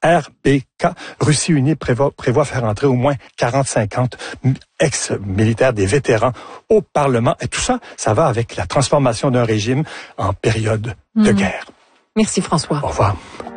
RBK. Russie unie prévoit faire entrer au moins 40-50 ex-militaires, des vétérans au Parlement. Et tout ça, ça va avec la transformation d'un régime en période de guerre. Merci François. Au revoir.